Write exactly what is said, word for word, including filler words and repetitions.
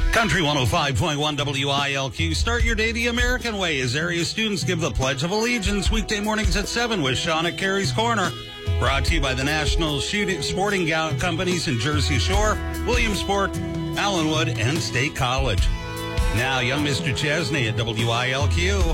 Country one oh five point one W I L Q. Start your day the American way as area students give the Pledge of Allegiance weekday mornings at seven with Sean at Carrie's Corner. Brought to you by the National Shooting Sporting Gown Companies in Jersey Shore, Williamsport, Allenwood, and State College. Now, young Mister Chesney at W I L Q.